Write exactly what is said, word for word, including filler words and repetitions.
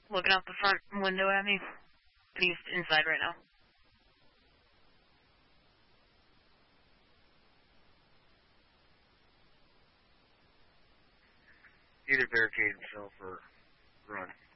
looking out the front window at me. But he's inside right now. Either barricade himself or run.